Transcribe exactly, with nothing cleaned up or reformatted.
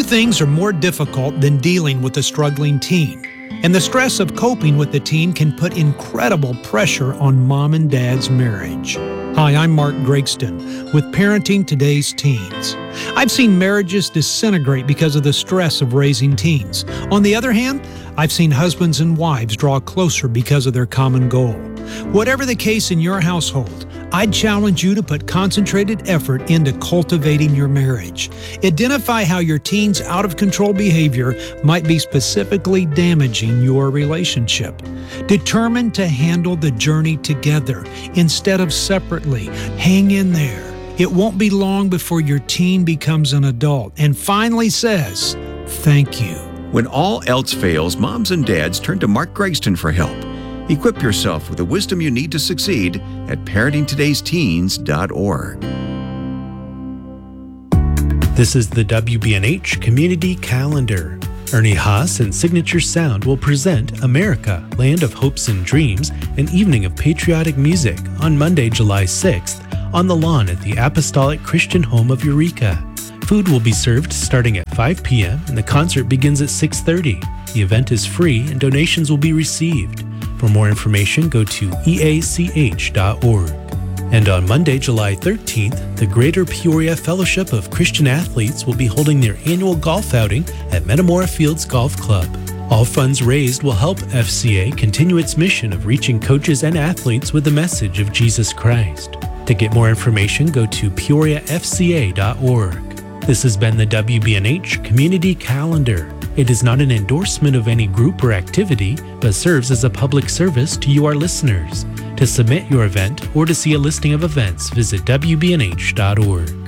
things are more difficult than dealing with a struggling teen. And the stress of coping with the teen can put incredible pressure on mom and dad's marriage. Hi, I'm Mark Gregston with Parenting Today's Teens. I've seen marriages disintegrate because of the stress of raising teens. On the other hand, I've seen husbands and wives draw closer because of their common goal. Whatever the case in your household, I'd challenge you to put concentrated effort into cultivating your marriage. Identify how your teen's out-of-control behavior might be specifically damaging your relationship. Determine to handle the journey together instead of separately. Hang in there. It won't be long before your teen becomes an adult and finally says, "Thank you." When all else fails, moms and dads turn to Mark Gregston for help. Equip yourself with the wisdom you need to succeed at parenting todays teens dot org. This is the W B N H Community Calendar. Ernie Haas and Signature Sound will present America, Land of Hopes and Dreams, an evening of patriotic music on Monday, July sixth, on the lawn at the Apostolic Christian Home of Eureka. Food will be served starting at five p.m. and the concert begins at six thirty. The event is free and donations will be received. For more information, go to E A C H dot org. And on Monday, July thirteenth, the Greater Peoria Fellowship of Christian Athletes will be holding their annual golf outing at Metamora Fields Golf Club. All funds raised will help F C A continue its mission of reaching coaches and athletes with the message of Jesus Christ. To get more information, go to peoria f c a dot org. This has been the W B N H Community Calendar. It is not an endorsement of any group or activity, but serves as a public service to you, our listeners. To submit your event or to see a listing of events, visit w b n h dot org.